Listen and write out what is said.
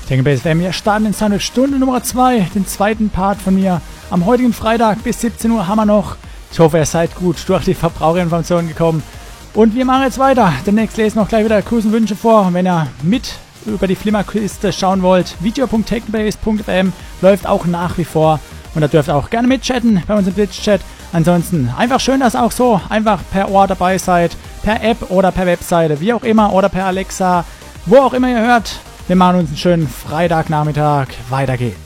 Techno FM, wir starten in seine Stunde Nummer 2, den zweiten Part von mir. Am heutigen Freitag bis 17 Uhr haben wir noch. Ich hoffe, ihr seid gut durch die Verbraucherinformationen gekommen. Und wir machen jetzt weiter. Demnächst lesen wir noch gleich wieder Grüße und Wünsche vor. Und wenn ihr mit über die Flimmerkiste schauen wollt, video.technobase.fm läuft auch nach wie vor. Und da dürft ihr auch gerne mitchatten bei uns im Twitch-Chat. Ansonsten einfach schön, dass ihr auch so einfach per Ohr dabei seid, per App oder per Webseite, wie auch immer, oder per Alexa, wo auch immer ihr hört. Wir machen uns einen schönen Freitagnachmittag. Weiter geht's.